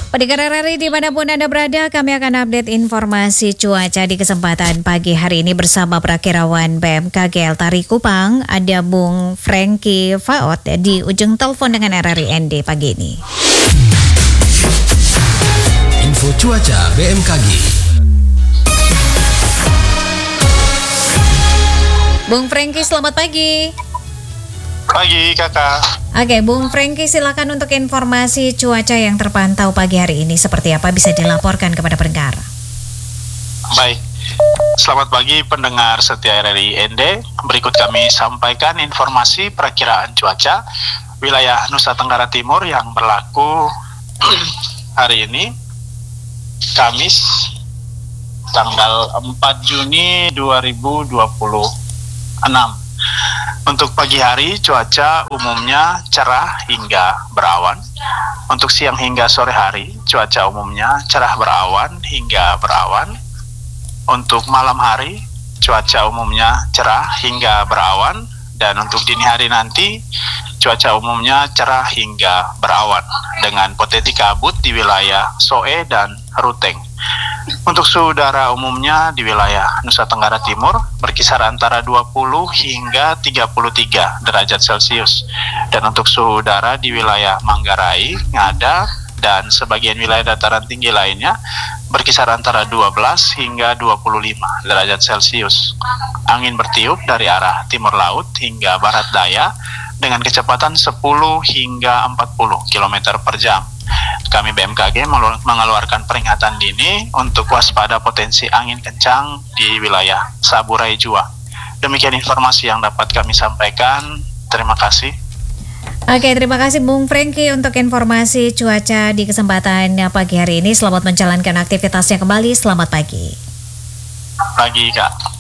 Pendengar RRI dimanapun Anda berada, kami akan update informasi cuaca di kesempatan pagi hari ini bersama Prakirawan BMKG Tari Kupang. Ada Bung Franky Faot di ujung telepon dengan RRI ND pagi ini. Info cuaca BMKG. Bung Franky, selamat pagi. Pagi kakak. Oke, Bung Franky, silakan untuk informasi cuaca yang terpantau pagi hari ini seperti apa bisa dilaporkan kepada pendengar. Baik, selamat pagi pendengar setia RRI ND. Berikut kami sampaikan informasi perakiraan cuaca wilayah Nusa Tenggara Timur yang berlaku hari ini, Kamis, tanggal 4 Juni 2026. Untuk pagi hari, cuaca umumnya cerah hingga berawan. Untuk siang hingga sore hari, cuaca umumnya cerah berawan hingga berawan. Untuk malam hari, cuaca umumnya cerah hingga berawan. Dan untuk dini hari nanti, cuaca umumnya cerah hingga berawan dengan potensi kabut di wilayah Soe dan Ruteng. Untuk suhu udara umumnya di wilayah Nusa Tenggara Timur berkisar antara 20 hingga 33 derajat Celcius. Dan untuk suhu udara di wilayah Manggarai, Ngada, dan sebagian wilayah dataran tinggi lainnya berkisar antara 12 hingga 25 derajat Celcius. Angin bertiup dari arah timur laut hingga barat daya dengan kecepatan 10 hingga 40 km per jam. Kami BMKG mengeluarkan peringatan dini untuk waspada potensi angin kencang di wilayah Saburai Jua. Demikian informasi yang dapat kami sampaikan. Terima kasih. Oke, terima kasih Bung Franky untuk informasi cuaca di kesempatan pagi hari ini. Selamat menjalankan aktivitasnya kembali. Selamat pagi. Pagi, Kak.